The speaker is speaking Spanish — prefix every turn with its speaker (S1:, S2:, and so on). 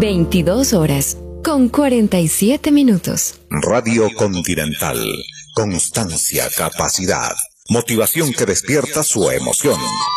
S1: 22 horas con 47 minutos.
S2: Radio Continental. Constancia, capacidad, motivación que despierta su emoción.